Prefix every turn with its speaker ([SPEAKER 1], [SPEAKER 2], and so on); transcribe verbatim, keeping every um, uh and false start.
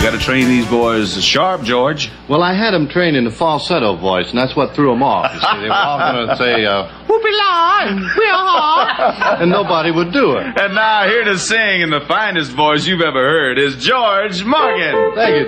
[SPEAKER 1] got to train these boys sharp, George.
[SPEAKER 2] Well, I had them trained in the falsetto voice, and that's what threw them off. You see, they were all going to say, uh, whoopie-la, and whee-haw, and nobody would do it.
[SPEAKER 1] And now here to sing in the finest voice you've ever heard is George Morgan.
[SPEAKER 2] Thank you.